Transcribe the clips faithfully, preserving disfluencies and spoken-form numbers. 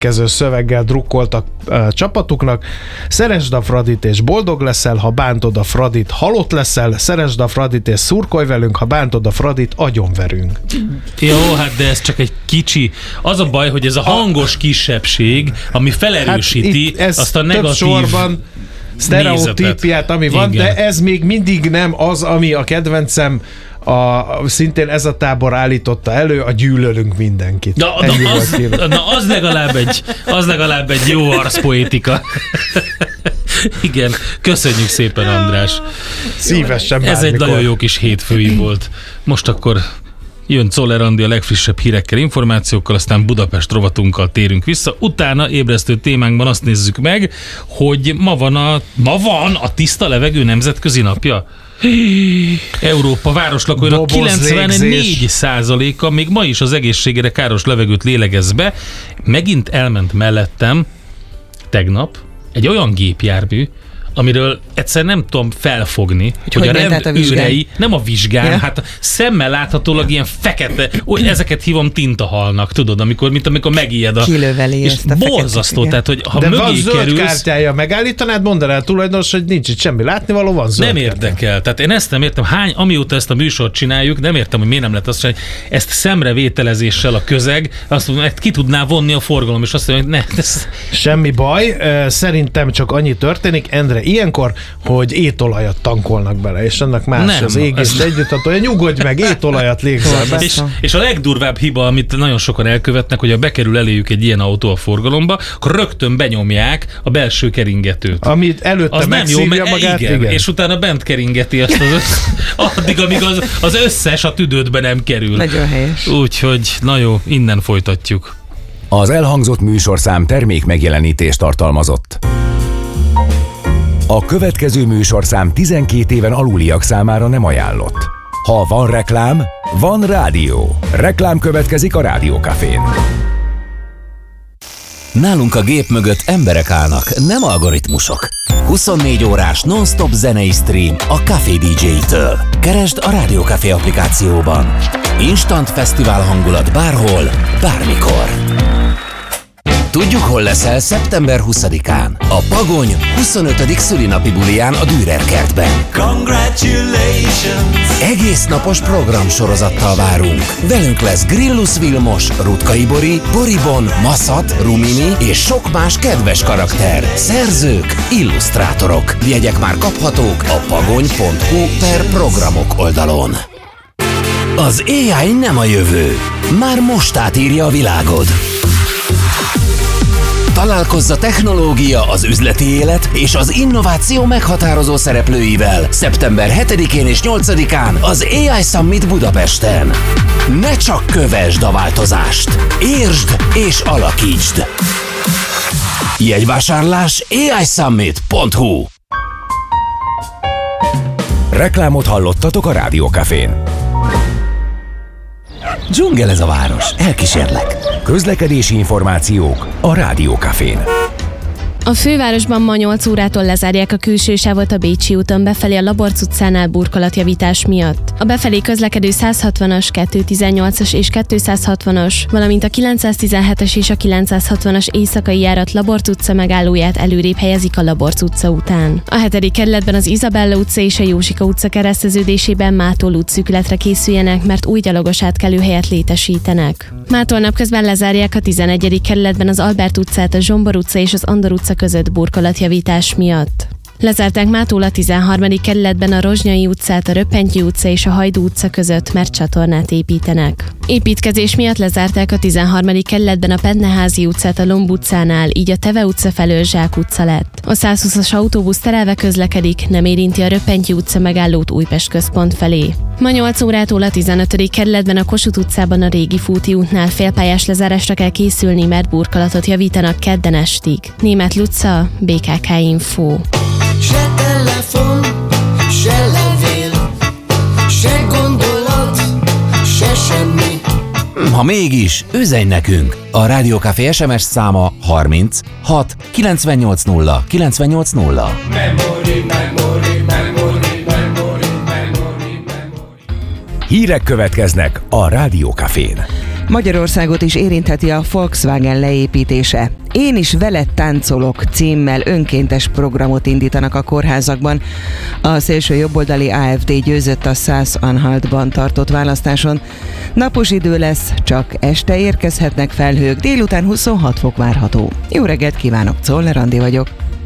következő szöveggel drukkoltak uh, csapatuknak. Szeresd a Fradit és boldog leszel, ha bántod a Fradit, halott leszel, szeresd a Fradit és szurkolj velünk, ha bántod a Fradit, agyonverünk. Jó, hát de ez csak egy kicsi. Az a baj, hogy ez a hangos kisebbség, ami felerősíti hát azt a negatív sorban sztereotípiát, ami van, igen. De ez még mindig nem az, ami a kedvencem, a, szintén ez a tábor állította elő, a gyűlölünk mindenkit. Na, na, az, na az, legalább egy, az legalább egy jó arszpoétika. Igen, köszönjük szépen, András. Szívesen Ez bármikor. egy nagyon jó kis hétfői volt. Most akkor jön Czoller Andi a legfrissebb hírekkel, információkkal, aztán Budapest rovatunkkal térünk vissza. Utána ébresztő témánkban azt nézzük meg, hogy ma van a, ma van a tiszta levegő nemzetközi napja. Európa városlakóinak kilencvennégy százaléka még ma is az egészségére káros levegőt lélegez be. Megint elment mellettem tegnap egy olyan gépjármű, amiről egyszer nem tudom felfogni, hogy, hogy a rendőrei, nem a vizsgán, yeah. hát szemmel láthatólag ilyen fekete, olyan, ezeket hívom tintahalnak, tudod, amikor, mint amikor megijed a... Kilöveli és borzasztó, tehát, hogy ha de mögé van zöld kerülsz, kártyája, megállítanád, mondaná a tulajdonos, hogy nincs itt semmi látnivaló, van zöld nem kártyája. érdekel. Tehát én ezt nem értem, hány, amióta ezt a műsort csináljuk, nem értem, hogy miért nem lehet azt mondani, hogy ezt szemrevételezéssel a közeg, azt mondom, hogy ki tudná vonni a forgalom, és azt mondja, hogy ne. Ez... Semmi baj, szerintem csak annyi történik, Endre, ilyenkor, hogy étolajat tankolnak bele, és ennek más nem, az égés ez... együtt, hogy nyugodj meg, étolajat légzel be. És, és a legdurvább hiba, amit nagyon sokan elkövetnek, hogy ha bekerül eléjük egy ilyen autó a forgalomba, akkor rögtön benyomják a belső keringetőt. Amit előtte az megszívja nem jó, magát, igen, igen. És utána bent keringeti azt az össz... addig, amíg az, az összes a tüdődbe nem kerül. Nagyon helyes. Úgyhogy, na jó, innen folytatjuk. Az elhangzott műsorszám termék megjelenítést tartalmazott. A következő műsorszám tizenkét éven aluliak számára nem ajánlott. Ha van reklám, van rádió. Reklám következik a Rádiókafén. Nálunk a gép mögött emberek állnak, nem algoritmusok. huszonnégy órás non-stop zenei stream a Café dé dzsé-től. Keresd a Rádiókafé applikációban. Instant fesztivál hangulat bárhol, bármikor. Tudjuk, hol leszel szeptember huszadikán. A Pagony huszonötödik szülinapi buliján a Dürer kertben. Congratulations! Egész napos programsorozattal várunk. Velünk lesz Grillus Vilmos, Rutkay Bori, Boribon, Maszat, Rumini és sok más kedves karakter. Szerzők, illusztrátorok. Jegyek már kaphatók a pagony pont hu per programok oldalon. Az á i nem a jövő. Már most átírja a világod. Találkozz a technológia, az üzleti élet és az innováció meghatározó szereplőivel szeptember hetedikén és nyolcadikán az á i Summit Budapesten. Ne csak kövesd a változást, értsd és alakítsd! Jegyvásárlás á i summit pont hu. Reklámot hallottatok a Rádiókafén. Dzsungel ez a város, elkísérlek. Közlekedési információk a Rádiókafén. A fővárosban ma nyolc órától lezárják a külső sávot a Bécsi úton befelé a Laborc utcánál burkolatjavítás miatt. A befelé közlekedő száz hatvanas, kétszáztizennyolcas és kétszázhatvanas, valamint a kilencszáztizenhetes és a kilencszázhatvanas éjszakai járat Laborc utca megállóját előrébb helyezik a Laborc utca után. A hetedik kerületben az Izabella utca és a Józsika utca kereszteződésében mától útszűkületre készüljenek, mert új gyalogos átkelőhelyet létesítenek. Mától napközben lezárják a tizenegyedik kerületben az Albert utcát, a Zsombor utca és az Andor utca között burkolatjavítás miatt. Lezárták mától a tizenharmadik kerületben a Rozsnyai utcát, a Röppentyű utca és a Hajdú utca között, mert csatornát építenek. Építkezés miatt lezárták a tizenharmadik kerületben a Pentneházi utcát a Lomb utcánál, így a Teve utca felől Zsák utca lett. A százhúszas autóbusz terelve közlekedik, nem érinti a Röppentyű utca megállót Újpest központ felé. Ma nyolc órától a tizenötödik kerületben a Kossuth utcában a Régi Fúti útnál félpályás lezárásra kell készülni, mert burkolatot javítanak kedden estig. Németh Luca, bé ká ká Info. Se telefon, se levél, se gondolat, se semmi. Ha mégis, üzenj nekünk! A Rádiókafé es em es száma harminc hat kilencvennyolc nulla kilencvennyolc nulla. Memory, memory, memory, memory, memory, memory. Hírek következnek a Rádiókafén. Magyarországot is érintheti a Volkswagen leépítése. Én is veled táncolok címmel önkéntes programot indítanak a kórházakban. A szélső jobboldali á ef dé győzött a Szász-Anhaltban tartott választáson. Napos idő lesz, csak este érkezhetnek felhők, délután huszonhat fok várható. Jó reggelt kívánok, Czoller Andi vagyok.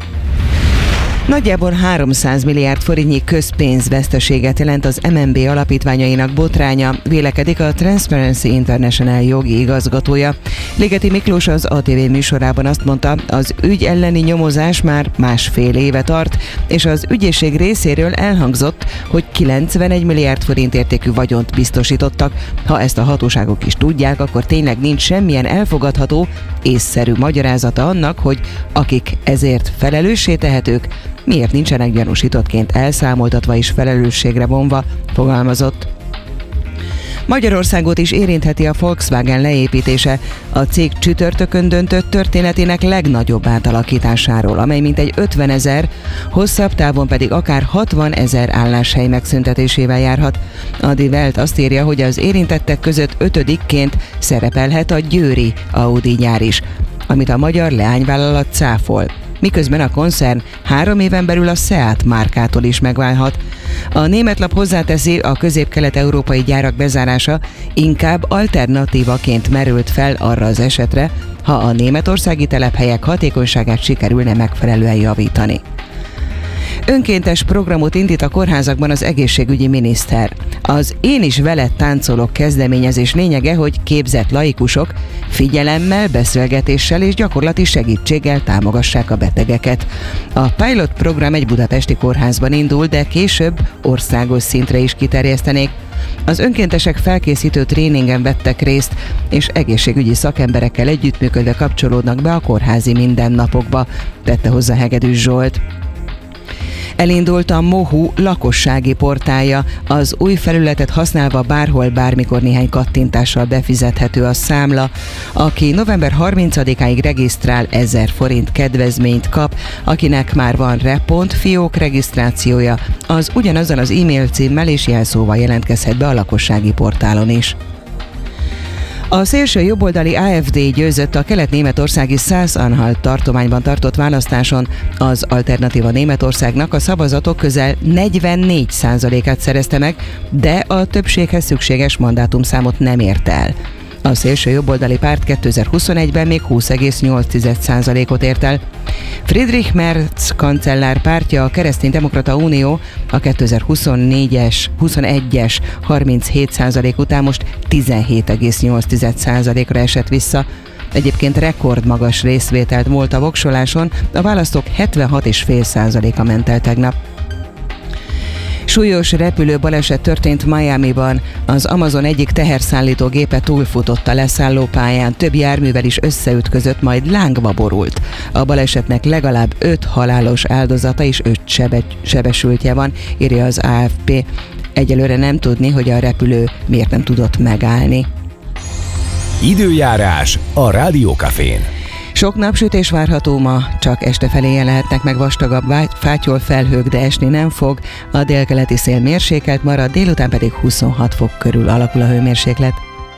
Nagyjából háromszáz milliárd forintnyi közpénzveszteséget jelent az em en bé alapítványainak botránya, vélekedik a Transparency International jogi igazgatója. Ligeti Miklós az á té vé műsorában azt mondta, az ügy elleni nyomozás már másfél éve tart, és az ügyészség részéről elhangzott, hogy kilencvenegy milliárd forint értékű vagyont biztosítottak. Ha ezt a hatóságok is tudják, akkor tényleg nincs semmilyen elfogadható, észszerű magyarázata annak, hogy akik ezért felelőssé tehetők, miért nincsenek gyanúsítottként elszámoltatva és felelősségre vonva, fogalmazott. Magyarországot is érintheti a Volkswagen leépítése. A cég csütörtökön döntött történetének legnagyobb átalakításáról, amely mintegy ötvenezer, hosszabb távon pedig akár hatvanezer álláshely megszüntetésével járhat. A Die Welt azt írja, hogy az érintettek között ötödikként szerepelhet a győri Audi gyár is, amit a magyar leányvállalat cáfol. Miközben a koncern három éven belül a Seat márkától is megválhat. A német lap hozzáteszi, a közép-kelet-európai gyárak bezárása inkább alternatívaként merült fel arra az esetre, ha a németországi telephelyek hatékonyságát sikerülne megfelelően javítani. Önkéntes programot indít a kórházakban az egészségügyi miniszter. Az Én is veled táncolok kezdeményezés lényege, hogy képzett laikusok figyelemmel, beszélgetéssel és gyakorlati segítséggel támogassák a betegeket. A pilot program egy budapesti kórházban indul, de később országos szintre is kiterjesztenék. Az önkéntesek felkészítő tréningen vettek részt, és egészségügyi szakemberekkel együttműködve kapcsolódnak be a kórházi mindennapokba, tette hozzá Hegedűs Zsolt. Elindult a Mohu lakossági portálja. Az új felületet használva bárhol, bármikor néhány kattintással befizethető a számla. Aki november harmincadikáig regisztrál, ezer forint kedvezményt kap. Akinek már van Repont fiók regisztrációja, az ugyanazzal az e-mail címmel és jelszóval jelentkezhet be a lakossági portálon is. A szélső jobboldali á ef dé győzött a kelet-németországi Szász-Anhalt tartományban tartott választáson. Az Alternatíva Németországnak a szavazatok közel negyvennégy százalékát szerezte meg, de a többséghez szükséges mandátumszámot nem ért el. A szélső jobboldali párt kétezer-huszonegyben még húsz egész nyolc százalékot ért el. Friedrich Merz kancellár pártja, a Kereszténydemokrata Unió a kétezer-huszonnégyes, huszonegyes harminchét százalék után most tizenhét egész nyolc százalékra esett vissza. Egyébként rekordmagas részvételt volt a voksoláson, a választók hetvenhat egész öt százaléka ment el tegnap. Súlyos repülőbaleset történt Miamiban. Az Amazon egyik teherszállító gépe túlfutott a leszállópályán, több járművel is összeütközött, majd lángba borult. A balesetnek legalább öt halálos áldozata és öt sebe- sebesültje van, írja az á ef pé. Egyelőre nem tudni, hogy a repülő miért nem tudott megállni. Időjárás a Rádiókafén. Sok napsütés várható ma, csak este felé lehetnek meg vastagabb fátyol felhők, de esni nem fog. A délkeleti szél mérsékelt marad, délután pedig huszonhat fok körül alakul a hőmérséklet.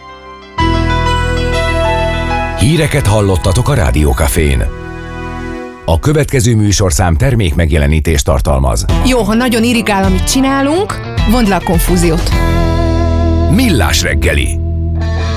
Híreket hallottatok a Rádiókafén. A következő műsorszám termék megjelenítést tartalmaz. Jó, ha nagyon irigál, amit csinálunk, vondd le a konfúziót. Millás reggeli.